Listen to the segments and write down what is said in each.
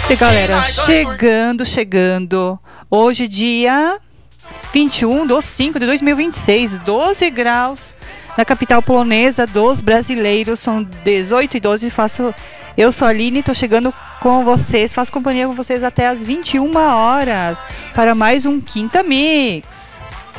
E galera, chegando. Hoje, dia 21/5/2026, 12 graus na capital polonesa dos brasileiros. São 18 e 12. Eu sou a Aline, tô chegando com vocês, faço companhia com vocês até as 21 horas para mais um Quinta Mix.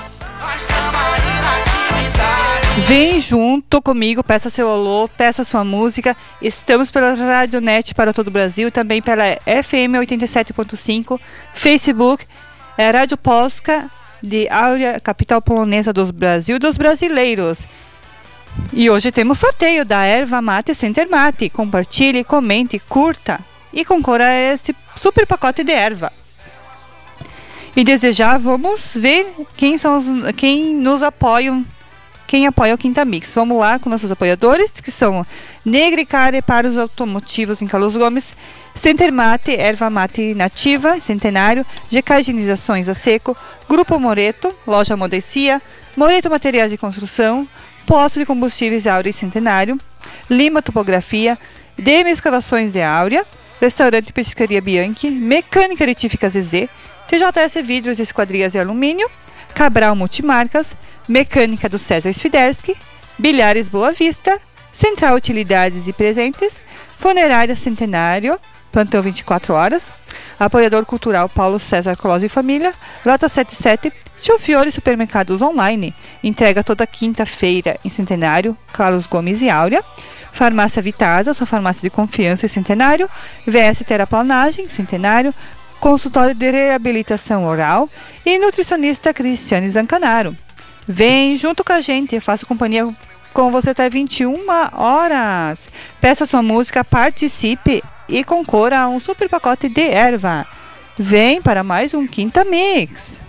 Vem junto comigo, peça seu alô, peça sua música. Estamos pela Radionet para todo o Brasil, também pela FM 87.5, Facebook, Rádio Polska de Áurea, capital polonesa dos Brasil, dos brasileiros. E hoje temos sorteio da Erva Mate Center Mate. Compartilhe, comente, curta e concorra a esse super pacote de erva. E desejar, vamos ver quem nos apoiam. Quem apoia o Quinta Mix. Vamos lá com nossos apoiadores, que são Negricare para os automotivos em Carlos Gomes, Center Mate, Erva Mate Nativa, Centenário, GK Higienizações a Seco, Grupo Moreto, Loja Modecia, Moreto Materiais de Construção, Posto de Combustíveis Áurea e Centenário, Lima Topografia, DM Escavações de Áurea, Restaurante Pescaria Bianchi, Mecânica Retífica ZZ, TJS Vidros, Esquadrias e Alumínio, Cabral Multimarcas, Mecânica do César Sfiderski, Bilhares Boa Vista, Central Utilidades e Presentes, Funerária Centenário, Plantão 24 Horas, Apoiador Cultural Paulo César Colosso e Família, Rota 77, Tio Fiore Supermercados Online, entrega toda quinta-feira em Centenário, Carlos Gomes e Áurea, Farmácia Vitasa, sua farmácia de confiança em Centenário, VS Teraplanagem, Centenário, Consultório de Reabilitação Oral e Nutricionista Cristiane Zancanaro. Vem junto com a gente, eu faço companhia com você até 21 horas. Peça sua música, participe e concorra a um super pacote de erva. Vem para mais um Quinta Mix.